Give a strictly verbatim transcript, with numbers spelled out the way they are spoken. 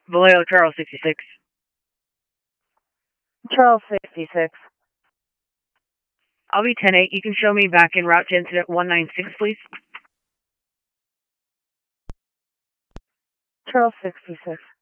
Vallejo, Charles sixty-six. Charles sixty-six. I'll be ten eight. You can show me back in route to incident one nine six, please. Charles sixty-six.